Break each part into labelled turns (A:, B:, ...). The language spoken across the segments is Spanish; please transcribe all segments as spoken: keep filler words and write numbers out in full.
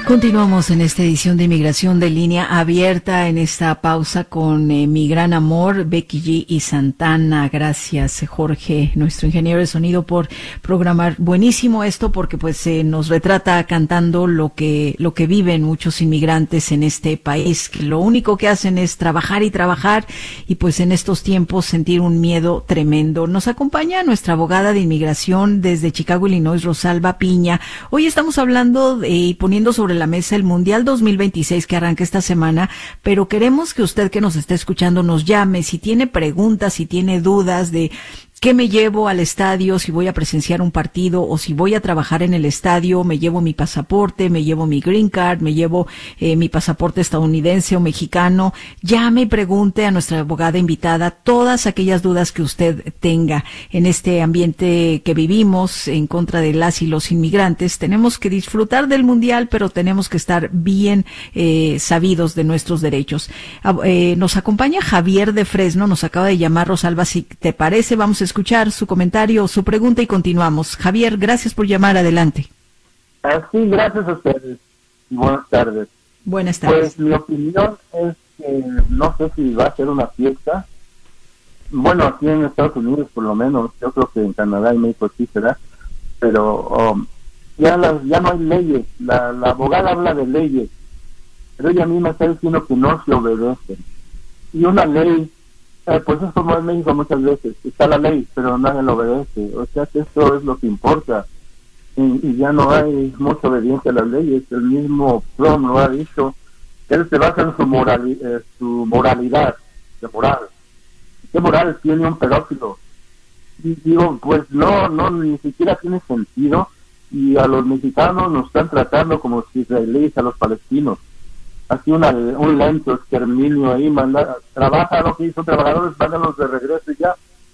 A: Continuamos en esta edición de Inmigración de Línea Abierta, en esta pausa con eh, mi gran amor, Becky G y Santana. Gracias, Jorge, nuestro ingeniero de sonido, por programar. Buenísimo esto, porque pues eh, nos retrata cantando lo que lo que viven muchos inmigrantes en este país, que lo único que hacen es trabajar y trabajar, y pues en estos tiempos sentir un miedo tremendo. Nos acompaña nuestra abogada de inmigración desde Chicago, Illinois, Rosalba Piña. Hoy estamos hablando de, y poniendo sobre la mesa el Mundial dos mil veintiséis que arranca esta semana, pero queremos que usted que nos está escuchando nos llame si tiene preguntas, si tiene dudas de ¿qué me llevo al estadio si voy a presenciar un partido, o si voy a trabajar en el estadio? ¿Me llevo mi pasaporte, me llevo mi green card, me llevo eh, mi pasaporte estadounidense o mexicano? Llame y pregunte a nuestra abogada invitada todas aquellas dudas que usted tenga. En este ambiente que vivimos en contra de las y los inmigrantes, tenemos que disfrutar del mundial, pero tenemos que estar bien eh, sabidos de nuestros derechos. Eh, nos acompaña Javier de Fresno, nos acaba de llamar. Rosalba, si te parece, vamos a escuchar su comentario, su pregunta, y continuamos. Javier, gracias por llamar, adelante.
B: Ah, sí, gracias a ustedes. Buenas tardes.
A: Buenas tardes.
B: Pues mi opinión es que no sé si va a ser una fiesta. Bueno, aquí en Estados Unidos por lo menos, yo creo que en Canadá y México sí será, pero um, ya las, ya no hay leyes. La, la abogada habla de leyes, pero ella misma está diciendo que no se obedecen. Y una ley, Eh, pues es como en México muchas veces, está la ley, pero nadie la obedece. O sea que eso es lo que importa. Y, y ya no hay mucha obediencia a las leyes. El mismo Trump lo ha dicho. Él se basa en su, morali eh, su moralidad, de moral. ¿Qué moral tiene un pedófilo? Y digo, pues no, no, ni siquiera tiene sentido. Y a los mexicanos nos están tratando como los israelíes a los palestinos. Así una, un lento exterminio ahí, manda, trabaja lo que hizo trabajadores, mándalos de regreso y ya,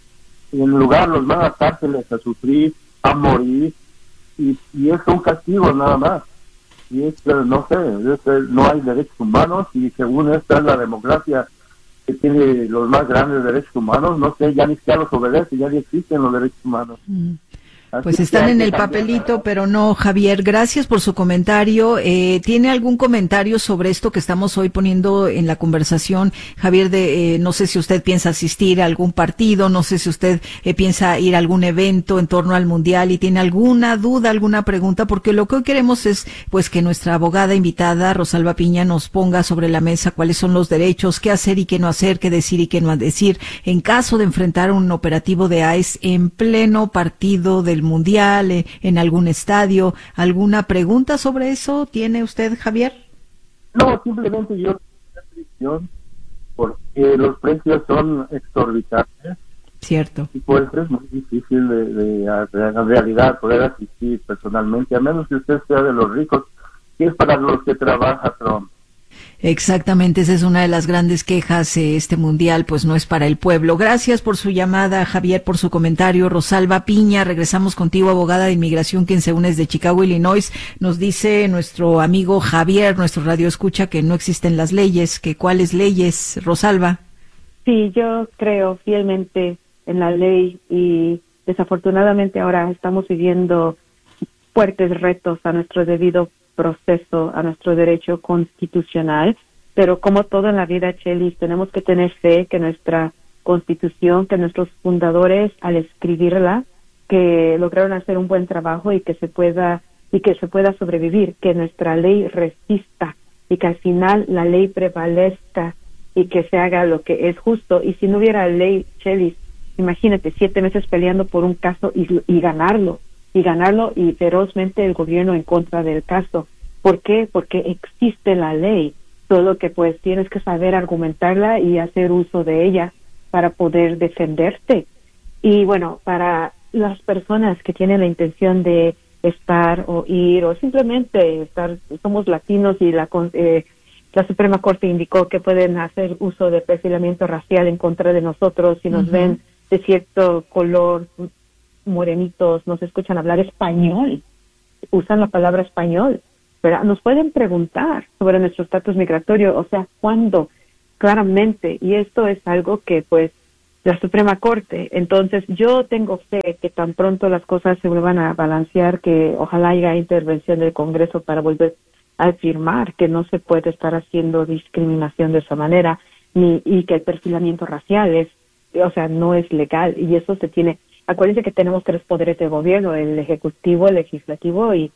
B: y en lugar los van a cárceles a sufrir, a morir, y, y es un castigo nada más. Y es, no sé, es, no hay derechos humanos, y según esta es la democracia que tiene los más grandes derechos humanos, no sé, ya ni siquiera los obedece, ya ni existen los derechos humanos.
A: Mm. Pues están en el papelito, pero no. Javier, gracias por su comentario. Eh, ¿Tiene algún comentario sobre esto que estamos hoy poniendo en la conversación? Javier, de, eh, no sé si usted piensa asistir a algún partido, no sé si usted eh, piensa ir a algún evento en torno al Mundial y tiene alguna duda, alguna pregunta, porque lo que hoy queremos es pues que nuestra abogada invitada, Rosalba Piña, nos ponga sobre la mesa cuáles son los derechos, qué hacer y qué no hacer, qué decir y qué no decir en caso de enfrentar un operativo de ICE en pleno partido del Mundial, eh, en algún estadio. ¿Alguna pregunta sobre eso tiene usted, Javier?
B: No, simplemente yo porque los precios son exorbitantes.
A: Cierto.
B: Y pues es muy difícil de, de, de en realidad poder asistir personalmente, a menos que usted sea de los ricos, que es para los que trabaja Trump.
A: Exactamente, esa es una de las grandes quejas. Eh, este mundial pues no es para el pueblo. Gracias por su llamada, Javier, por su comentario. Rosalba Piña, regresamos contigo, abogada de inmigración, quien se une desde Chicago, Illinois. Nos dice nuestro amigo Javier, nuestro radio escucha, que no existen las leyes. Que ¿cuáles leyes, Rosalba?
C: Sí, yo creo fielmente en la ley, y desafortunadamente ahora estamos viviendo fuertes retos a nuestro debido proceso, a nuestro derecho constitucional, pero como todo en la vida, Chelis, tenemos que tener fe que nuestra constitución, que nuestros fundadores al escribirla, que lograron hacer un buen trabajo y que se pueda y que se pueda sobrevivir, que nuestra ley resista y que al final la ley prevalezca y que se haga lo que es justo. Y si no hubiera ley, Chelis, imagínate siete meses peleando por un caso y, y ganarlo. y ganarlo y ferozmente el gobierno en contra del caso. ¿Por qué? Porque existe la ley, solo que pues tienes que saber argumentarla y hacer uso de ella para poder defenderte. Y bueno, para las personas que tienen la intención de estar o ir o simplemente estar, somos latinos y la, eh, la Suprema Corte indicó que pueden hacer uso de perfilamiento racial en contra de nosotros si nos uh-huh. ven de cierto color, morenitos, nos escuchan hablar español, usan la palabra español, ¿verdad? Nos pueden preguntar sobre nuestro estatus migratorio, o sea, ¿cuándo? Claramente, y esto es algo que, pues, la Suprema Corte, entonces yo tengo fe que tan pronto las cosas se vuelvan a balancear, que ojalá haya intervención del Congreso para volver afirmar que no se puede estar haciendo discriminación de esa manera, ni y que el perfilamiento racial es, o sea, no es legal, y eso se tiene. Acuérdense que tenemos tres poderes de gobierno, el ejecutivo, el legislativo y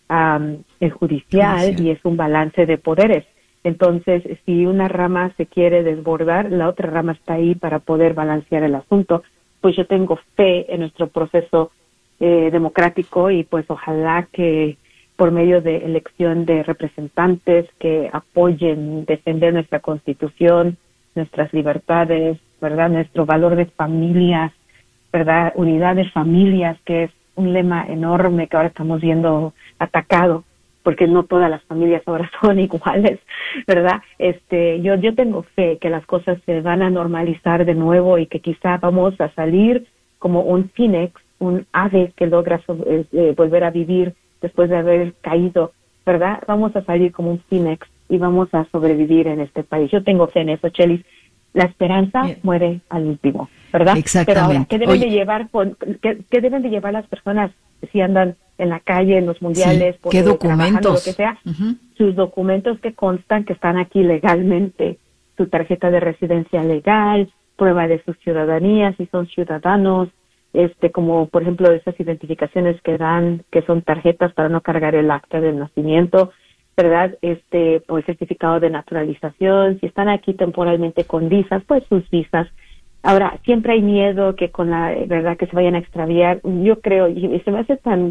C: um, el judicial, sí. Y es un balance de poderes. Entonces, si una rama se quiere desbordar, la otra rama está ahí para poder balancear el asunto. Pues yo tengo fe en nuestro proceso eh, democrático, y pues ojalá que por medio de elección de representantes que apoyen defender nuestra Constitución, nuestras libertades, ¿verdad? Nuestro valor de familias, ¿verdad? Unidad de familias, que es un lema enorme que ahora estamos viendo atacado, porque no todas las familias ahora son iguales, ¿verdad? Este, yo, yo tengo fe que las cosas se van a normalizar de nuevo, y que quizá vamos a salir como un fénix, un ave que logra eh, eh, volver a vivir después de haber caído, ¿verdad? Vamos a salir como un fénix y vamos a sobrevivir en este país. Yo tengo fe en eso, Chelis. La esperanza Bien. muere al último, ¿verdad?
A: Exactamente.
C: Pero ahora, ¿qué deben Oye. de llevar con, qué, qué deben de llevar las personas si andan en la calle, en los mundiales,
A: sí. ¿Qué documentos?
C: Lo que sea,
A: uh-huh.
C: Sus documentos que constan que están aquí legalmente, su tarjeta de residencia legal, prueba de su ciudadanía, si son ciudadanos, este, como por ejemplo esas identificaciones que dan, que son tarjetas para no cargar el acta del nacimiento, ¿verdad? Este, o el certificado de naturalización, si están aquí temporalmente con visas, pues sus visas. Ahora, siempre hay miedo que con la verdad que se vayan a extraviar. Yo creo, y se me hace tan,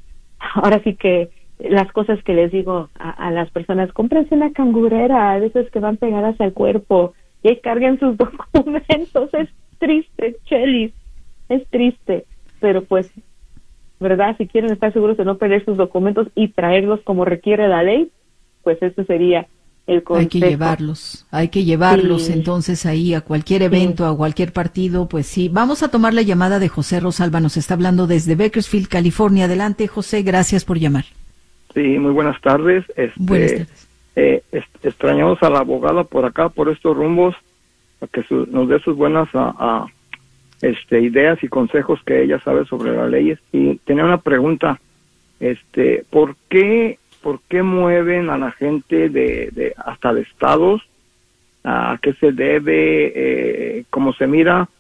C: ahora sí que las cosas que les digo a, a las personas, cómprense una cangurera, a veces que van pegadas al cuerpo, y ahí carguen sus documentos. Es triste, Chelis, es triste, pero pues, ¿verdad? Si quieren estar seguros de no perder sus documentos y traerlos como requiere la ley, pues eso sería el consejo.
A: Hay que llevarlos, hay que llevarlos
C: sí.
A: entonces ahí a cualquier evento, sí. a cualquier partido, pues sí. Vamos a tomar la llamada de José Rosalba, nos está hablando desde Bakersfield, California. Adelante, José, gracias por llamar.
D: Sí, muy buenas tardes. Este,
A: buenas tardes.
D: Eh, est- extrañamos a la abogada por acá, por estos rumbos, para que su- nos dé sus buenas a, a, este, ideas y consejos que ella sabe sobre las leyes. Y tenía una pregunta, este, ¿por qué, por qué mueven a la gente de, de hasta de estados? ¿A qué se debe? Eh, ¿Cómo se mira?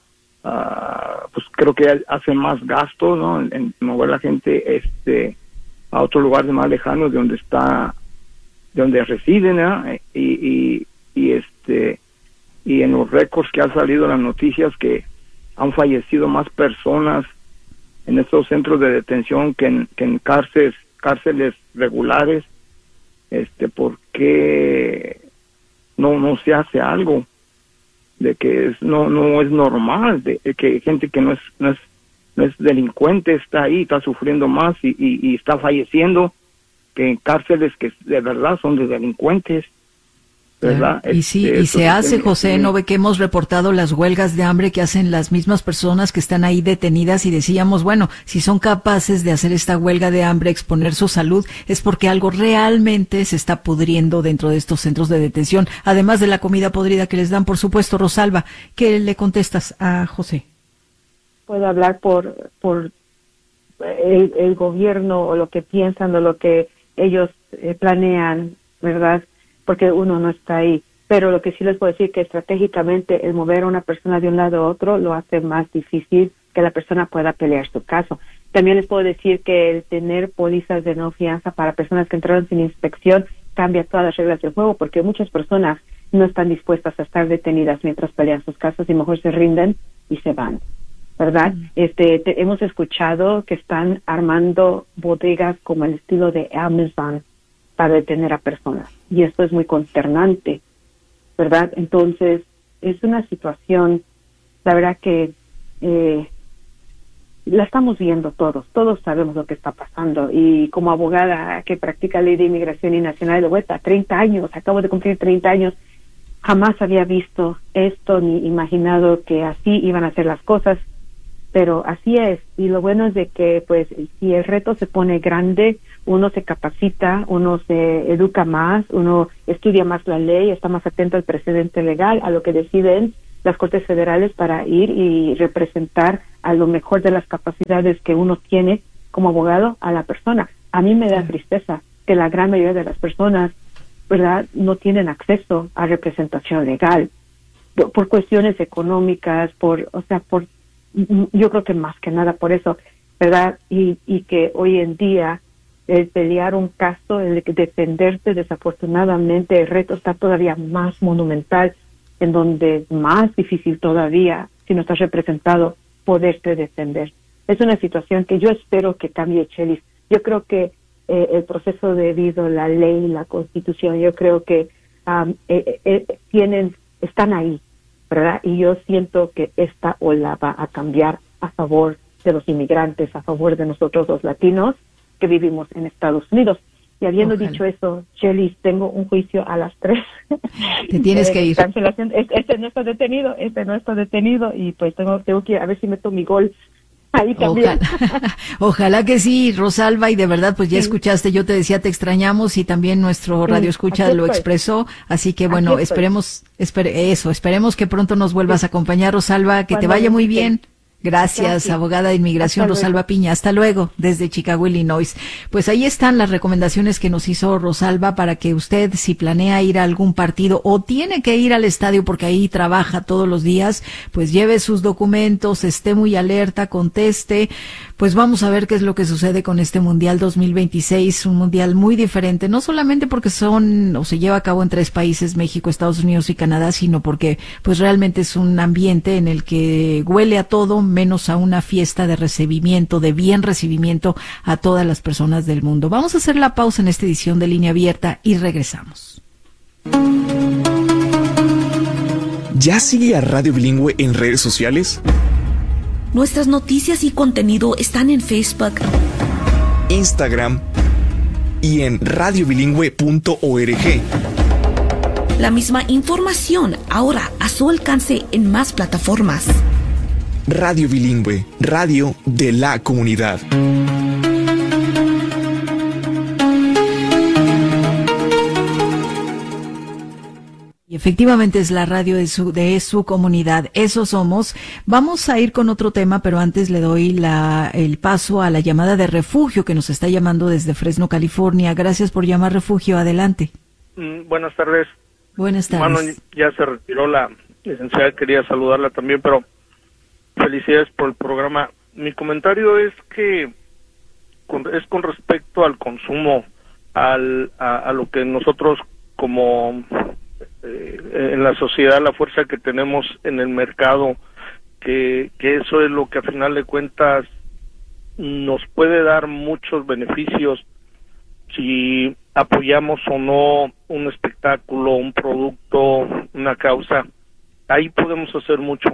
D: Uh, pues creo que hacen más gastos, ¿no? En, en mover a la gente, este, a otros lugares más lejanos de donde está, de donde residen, ¿eh? y, y, y este, y en los récords que han salido en las noticias que han fallecido más personas en estos centros de detención que en, que en cárceles, cárceles regulares. Este, ¿por qué no, no se hace algo? De que es, no, no es normal, de, de que gente que no es, no es, no es delincuente está ahí, está sufriendo más y, y, y está falleciendo, que en cárceles que de verdad son de delincuentes, ¿verdad?
A: Y sí, este, y se hace, José, sí. ¿No ve que hemos reportado las huelgas de hambre que hacen las mismas personas que están ahí detenidas? Y decíamos, bueno, si son capaces de hacer esta huelga de hambre, exponer su salud, es porque algo realmente se está pudriendo dentro de estos centros de detención, además de la comida podrida que les dan, por supuesto. Rosalba, ¿qué le contestas a José?
C: Puedo hablar por por el, el gobierno, o lo que piensan, o lo que ellos eh, planean, ¿verdad? Porque uno no está ahí. Pero lo que sí les puedo decir que estratégicamente el mover a una persona de un lado a otro lo hace más difícil que la persona pueda pelear su caso. También les puedo decir que el tener pólizas de no fianza para personas que entraron sin inspección cambia todas las reglas del juego, porque muchas personas no están dispuestas a estar detenidas mientras pelean sus casos y mejor se rinden y se van, ¿verdad? Mm. Este, te, hemos escuchado que están armando bodegas como el estilo de Amazon para detener a personas, y esto es muy consternante, ¿verdad? Entonces, es una situación, la verdad que eh, la estamos viendo todos, todos sabemos lo que está pasando, y como abogada que practica ley de inmigración y nacional de vuelta, treinta años, acabo de cumplir treinta años, jamás había visto esto ni imaginado que así iban a ser las cosas, pero así es. Y lo bueno es de que, pues, si el reto se pone grande, uno se capacita, uno se educa más, uno estudia más la ley, está más atento al precedente legal, a lo que deciden las Cortes Federales para ir y representar a lo mejor de las capacidades que uno tiene como abogado a la persona. A mí me da tristeza que la gran mayoría de las personas, ¿verdad?, no tienen acceso a representación legal por, por cuestiones económicas, por, o sea, por, yo creo que más que nada por eso, ¿verdad? Y, y que hoy en día el pelear un caso, el defenderse, desafortunadamente el reto está todavía más monumental, en donde es más difícil todavía, si no estás representado, poderte defender. Es una situación que yo espero que cambie, Chelis. Yo creo que eh, el proceso debido, la ley, la constitución, yo creo que um, eh, eh, tienen, están ahí, ¿verdad? Y yo siento que esta ola va a cambiar a favor de los inmigrantes, a favor de nosotros los latinos que vivimos en Estados Unidos. Y habiendo Ojalá. dicho eso, Chelis, tengo un juicio a las tres.
A: Te tienes que ir.
C: Cancelación. Este no está detenido, este no está detenido, y pues tengo, tengo que ir a ver si meto mi gol ahí también.
A: Ojalá, Ojalá que sí, Rosalba, y de verdad, pues ya sí. escuchaste, yo te decía, te extrañamos, y también nuestro sí, radio escucha lo expresó, así que bueno, aquí esperemos, espere, eso, esperemos que pronto nos vuelvas sí. a acompañar, Rosalba, que Cuando te vaya muy bien. Gracias, Gracias, abogada de inmigración Rosalba Piña. Hasta luego, desde Chicago, Illinois. Pues ahí están las recomendaciones que nos hizo Rosalba para que usted, si planea ir a algún partido o tiene que ir al estadio porque ahí trabaja todos los días, pues lleve sus documentos, esté muy alerta, conteste. Pues vamos a ver qué es lo que sucede con este Mundial dos mil veintiséis, un mundial muy diferente, no solamente porque son o se lleva a cabo en tres países, México, Estados Unidos y Canadá, sino porque pues realmente es un ambiente en el que huele a todo menos a una fiesta de recibimiento, de bien recibimiento a todas las personas del mundo. Vamos a hacer la pausa en esta edición de Línea Abierta y regresamos.
E: ¿Ya sigue a Radio Bilingüe en redes sociales?
F: Nuestras noticias y contenido están en Facebook,
E: Instagram y en radio bilingüe punto org.
F: La misma información ahora a su alcance en más plataformas.
E: Radio Bilingüe, radio de la comunidad.
A: Y efectivamente es la radio de su, de su comunidad. Eso somos. Vamos a ir con otro tema, pero antes le doy la, el paso a la llamada de Refugio, que nos está llamando desde Fresno, California. Gracias por llamar, Refugio. Adelante.
G: Mm, buenas tardes.
A: Buenas tardes.
G: Bueno, ya se retiró la licenciada, quería saludarla también, pero felicidades por el programa. Mi comentario es que con, es con respecto al consumo, al, a, a lo que nosotros como eh, en la sociedad, la fuerza que tenemos en el mercado, que, que eso es lo que a final de cuentas nos puede dar muchos beneficios si apoyamos o no un espectáculo, un producto, una causa. Ahí podemos hacer mucho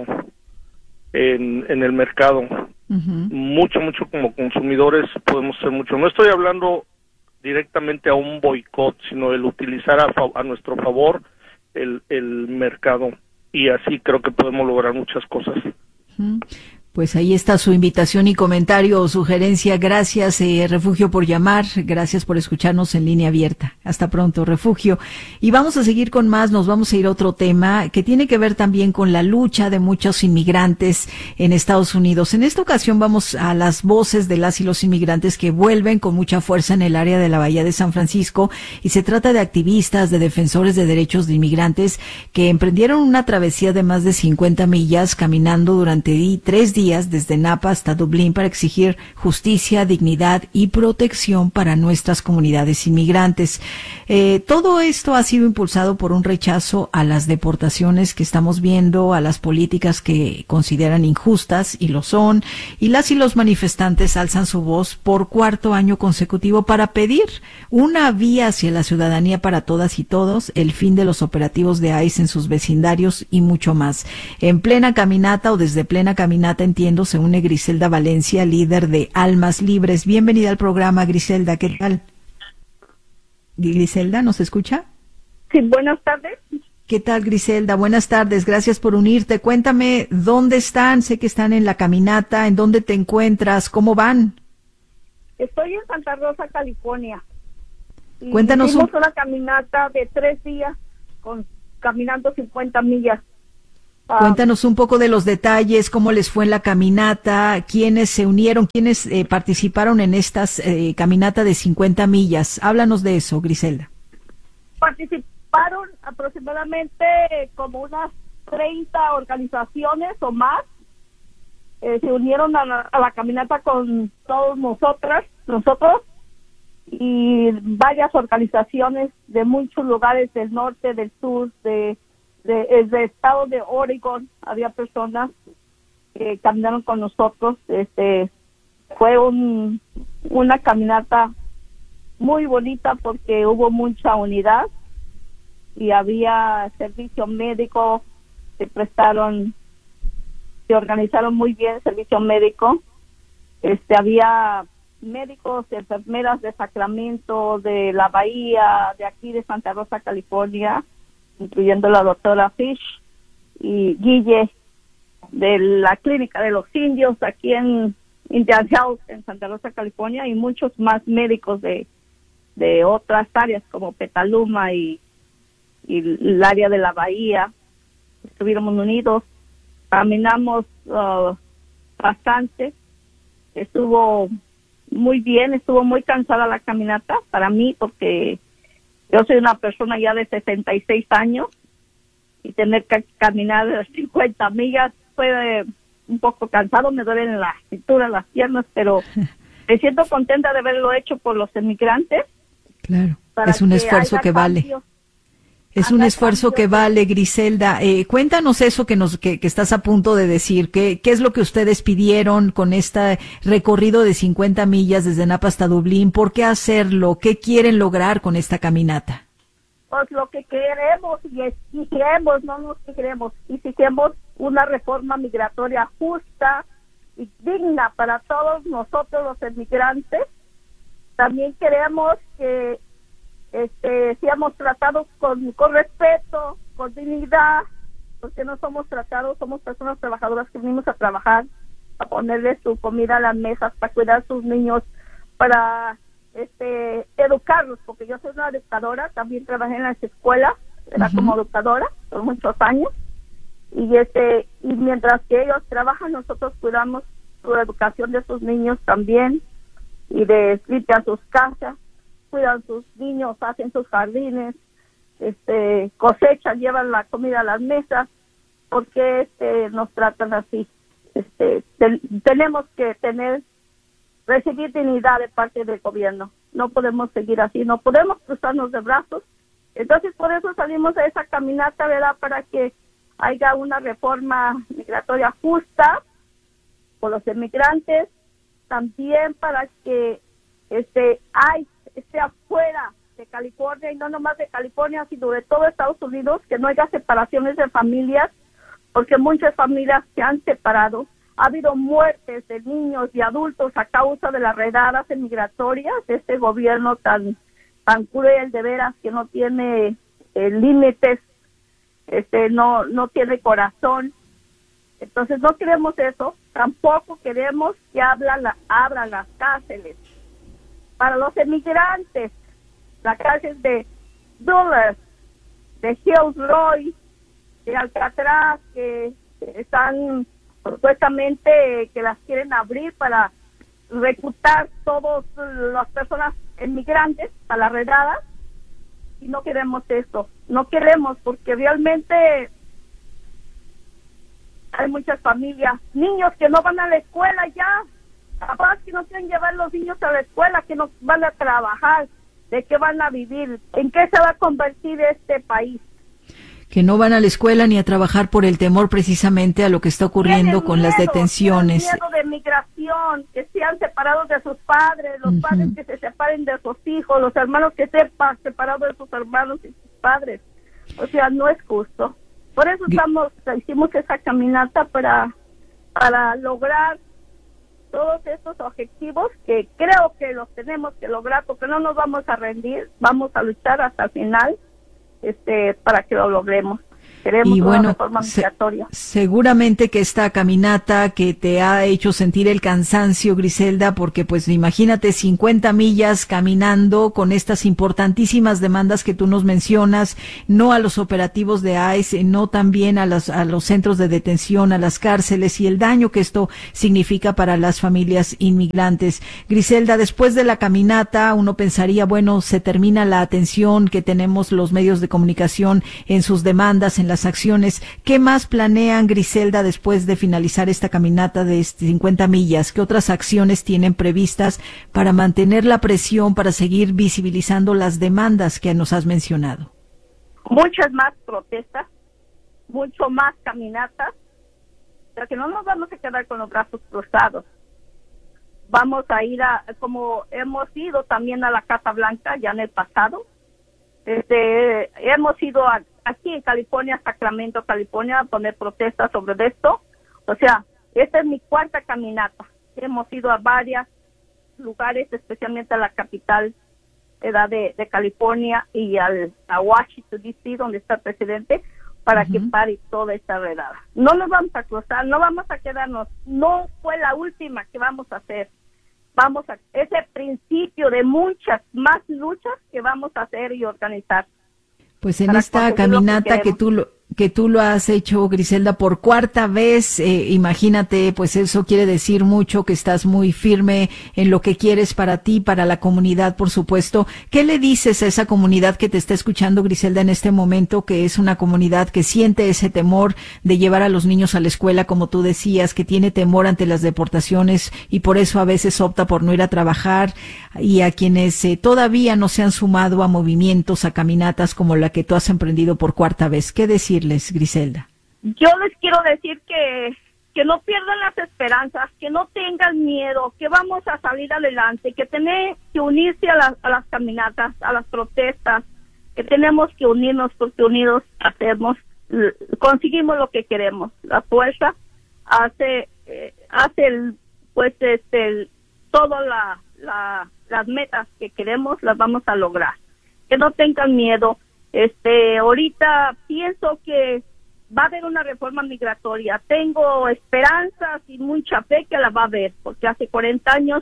G: en, en el mercado. Uh-huh. Mucho, mucho como consumidores podemos hacer mucho. No estoy hablando directamente a un boicot, sino el utilizar a, a nuestro favor el, el mercado. Y así creo que podemos lograr muchas cosas.
A: Uh-huh. Pues ahí está su invitación y comentario o sugerencia. Gracias, eh, Refugio, por llamar. Gracias por escucharnos en Línea Abierta. Hasta pronto, Refugio. Y vamos a seguir con más. Nos vamos a ir a otro tema que tiene que ver también con la lucha de muchos inmigrantes en Estados Unidos. En esta ocasión vamos a las voces de las y los inmigrantes que vuelven con mucha fuerza en el área de la Bahía de San Francisco. Y se trata de activistas, de defensores de derechos de inmigrantes que emprendieron una travesía de más de cincuenta millas caminando durante tres días desde Napa hasta Dublín para exigir justicia, dignidad y protección para nuestras comunidades inmigrantes. Eh, todo esto ha sido impulsado por un rechazo a las deportaciones que estamos viendo, a las políticas que consideran injustas, y lo son, y las y los manifestantes alzan su voz por cuarto año consecutivo para pedir una vía hacia la ciudadanía para todas y todos, el fin de los operativos de I C E en sus vecindarios y mucho más. En plena caminata o desde plena caminata, entiendo, se une Griselda Valencia, líder de Almas Libres. Bienvenida al programa, Griselda. ¿Qué tal? Griselda, ¿nos escucha?
H: Sí, buenas tardes.
A: ¿Qué tal, Griselda? Buenas tardes. Gracias por unirte. Cuéntame, ¿dónde están? Sé que están en la caminata. ¿En dónde te encuentras? ¿Cómo van?
H: Estoy en Santa Rosa, California. Y
A: Cuéntanos.
H: Hicimos
A: un...
H: una caminata de tres días, con caminando cincuenta millas. Ah,
A: Cuéntanos un poco de los detalles, cómo les fue en la caminata, quiénes se unieron, quiénes eh, participaron en estas eh, caminata de cincuenta millas. Háblanos de eso, Griselda.
H: participaron aproximadamente como unas treinta organizaciones o más. Eh, se unieron a la, a la caminata con todos nosotras, nosotros y varias organizaciones de muchos lugares del norte, del sur, de de, de estado de Oregon. Había personas que caminaron con nosotros. Este fue un una caminata muy bonita porque hubo mucha unidad y había servicio médico, se prestaron, se organizaron muy bien servicio médico. Este había médicos, enfermeras de Sacramento, de la Bahía, de aquí de Santa Rosa, California, incluyendo la doctora Fish y Guille de la Clínica de los Indios aquí en Indian Health en Santa Rosa, California, y muchos más médicos de de otras áreas como Petaluma y, y el área de la Bahía. Estuvimos unidos, caminamos uh, bastante, estuvo muy bien, estuvo muy cansada la caminata para mí porque yo soy una persona ya de sesenta y seis años y tener que caminar cincuenta millas fue un poco cansado, me duelen la cintura, las piernas, pero me siento contenta de haberlo hecho por los emigrantes.
A: Claro, es un esfuerzo que vale. Es un esfuerzo que vale, Griselda. Eh, cuéntanos eso que nos que, que estás a punto de decir. ¿Qué, ¿Qué es lo que ustedes pidieron con este recorrido de cincuenta millas desde Napa hasta Dublín? ¿Por qué hacerlo? ¿Qué quieren lograr con esta caminata?
H: Pues lo que queremos y exigimos, no nos queremos, exigimos una reforma migratoria justa y digna para todos nosotros los emigrantes. También queremos que este, seamos tratados con, con respeto, con dignidad, porque no somos tratados, somos personas trabajadoras que venimos a trabajar, a ponerle su comida a las mesas, para cuidar a sus niños, para este, educarlos, porque yo soy una educadora, también trabajé en las escuelas, era uh-huh. como educadora por muchos años, y este y mientras que ellos trabajan, nosotros cuidamos su educación de sus niños también, y de limpian sus casas, cuidan sus niños, hacen sus jardines, este cosechan, llevan la comida a las mesas, porque este nos tratan así. Este te, tenemos que tener recibir dignidad de parte del gobierno. No podemos seguir así, no podemos cruzarnos de brazos. Entonces por eso salimos a esa caminata, ¿verdad? Para que haya una reforma migratoria justa por los emigrantes, también para que este hay esté afuera de California, y no nomás de California, sino de todo Estados Unidos, que no haya separaciones de familias, porque muchas familias se han separado. Ha habido muertes de niños y adultos a causa de las redadas migratorias de este gobierno tan tan cruel, de veras, que no tiene eh, límites, este no no tiene corazón. Entonces no queremos eso, tampoco queremos que abran, la, abran las cárceles para los emigrantes, la cárcel de Dulles, de Hills Roy, de Alcatraz, que están supuestamente que las quieren abrir para reclutar todas las personas emigrantes para las redadas, y no queremos eso, no queremos, porque realmente hay muchas familias, niños que no van a la escuela ya, papás que no quieren llevar los niños a la escuela, que no van a trabajar, ¿de qué van a vivir? ¿En qué se va a convertir este país?
A: Que no van a la escuela ni a trabajar por el temor precisamente a lo que está ocurriendo con miedo, las detenciones.
H: Tienen miedo de migración, que sean separados de sus padres, los uh-huh. padres que se separen de sus hijos, los hermanos que sepan separados de sus hermanos y sus padres. O sea, no es justo. Por eso estamos, hicimos esa caminata para, para lograr todos estos objetivos que creo que los tenemos que lograr, porque no nos vamos a rendir, vamos a luchar hasta el final este para que lo logremos. Queremos
A: y
H: una
A: bueno,
H: reforma migratoria.
A: Se, seguramente que esta caminata que te ha hecho sentir el cansancio, Griselda, porque pues imagínate cincuenta millas caminando con estas importantísimas demandas que tú nos mencionas, no a los operativos de I C E, no también a los, a los centros de detención, a las cárceles y el daño que esto significa para las familias inmigrantes. Griselda, después de la caminata uno pensaría, bueno, se termina la atención que tenemos los medios de comunicación en sus demandas, en la las acciones. ¿Qué más planean, Griselda, después de finalizar esta caminata de cincuenta millas? ¿Qué otras acciones tienen previstas para mantener la presión, para seguir visibilizando las demandas que nos has mencionado?
H: Muchas más protestas, mucho más caminatas, pero que no nos vamos a quedar con los brazos cruzados. Vamos a ir a, como hemos ido también a la Casa Blanca ya en el pasado, este, hemos ido a aquí en California, Sacramento, California, a poner protestas sobre esto. O sea, esta es mi cuarta caminata. Hemos ido a varios lugares, especialmente a la capital de, de California y al, a Washington, D C, donde está el presidente, para uh-huh. que pare toda esta redada. No nos vamos a cruzar, no vamos a quedarnos. No fue la última que vamos a hacer. Vamos a, es el principio de muchas más luchas que vamos a hacer y organizar.
A: Pues en esta caminata que, que tú lo que tú lo has hecho, Griselda, por cuarta vez, eh, imagínate, pues eso quiere decir mucho, que estás muy firme en lo que quieres para ti, para la comunidad, por supuesto. ¿Qué le dices a esa comunidad que te está escuchando, Griselda, en este momento, que es una comunidad que siente ese temor de llevar a los niños a la escuela, como tú decías, que tiene temor ante las deportaciones y por eso a veces opta por no ir a trabajar, y a quienes eh, todavía no se han sumado a movimientos, a caminatas como la que tú has emprendido por cuarta vez? ¿Qué decirles, Griselda?
H: Yo les quiero decir que, que no pierdan las esperanzas, que no tengan miedo, que vamos a salir adelante, que tienen que unirse a, la, a las caminatas, a las protestas, que tenemos que unirnos porque unidos hacemos, conseguimos lo que queremos. La fuerza hace, eh, hace el, pues este, el, toda la, la, las metas que queremos las vamos a lograr. Que no tengan miedo. Este, ahorita pienso que va a haber una reforma migratoria. Tengo esperanzas y mucha fe que la va a haber, porque hace cuarenta años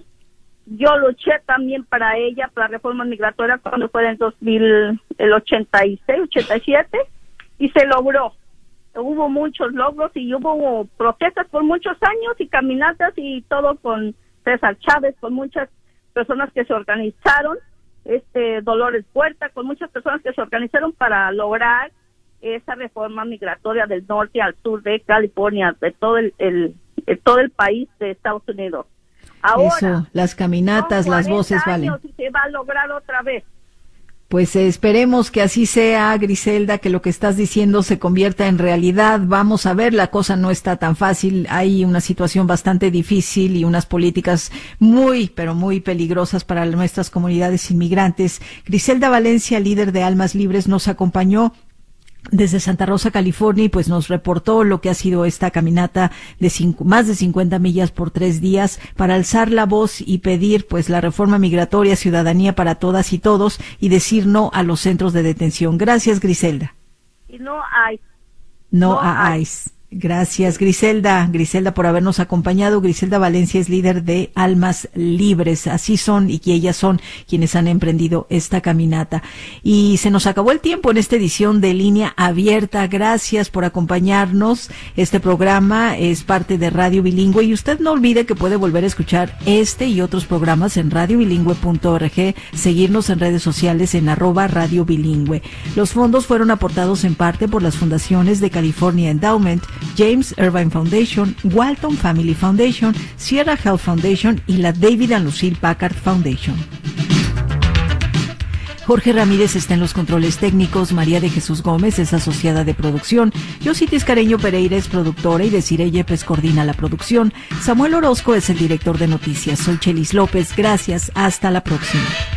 H: yo luché también para ella, para la reforma migratoria, cuando fue en el dos mil, el ochenta y seis, ochenta y siete, y se logró. Hubo muchos logros y hubo protestas por muchos años y caminatas y todo con César Chávez, con muchas personas que se organizaron. Este Dolores Puerta, con muchas personas que se organizaron para lograr esa reforma migratoria del norte al sur de California, de todo el, el, de todo el país de Estados Unidos. Ahora,
A: eso, las caminatas, las voces valen.
H: Y se va a lograr otra vez.
A: Pues eh, esperemos que así sea, Griselda, que lo que estás diciendo se convierta en realidad. Vamos a ver, la cosa no está tan fácil. Hay una situación bastante difícil y unas políticas muy, pero muy peligrosas para nuestras comunidades inmigrantes. Griselda Valencia, líder de Almas Libres, nos acompañó desde Santa Rosa, California, y pues nos reportó lo que ha sido esta caminata de cinco, más de cincuenta millas por tres días para alzar la voz y pedir pues la reforma migratoria, ciudadanía para todas y todos, y decir no a los centros de detención. Gracias, Griselda.
H: Y no hay.
A: No, no a hay. ICE. Gracias, Griselda. Griselda, por habernos acompañado. Griselda Valencia es líder de Almas Libres. Así son, y que ellas son quienes han emprendido esta caminata. Y se nos acabó el tiempo en esta edición de Línea Abierta. Gracias por acompañarnos. Este programa es parte de Radio Bilingüe, y usted no olvide que puede volver a escuchar este y otros programas en radio bilingüe punto org, seguirnos en redes sociales en arroba Radio Bilingüe. Los fondos fueron aportados en parte por las fundaciones de California Endowment, James Irvine Foundation, Walton Family Foundation, Sierra Health Foundation y la David and Lucille Packard Foundation. Jorge Ramírez está en los controles técnicos, María de Jesús Gómez es asociada de producción, Yositis Careño Pereira es productora y Desiree Yepes coordina la producción, Samuel Orozco es el director de noticias. Soy Chelis López, gracias, hasta la próxima.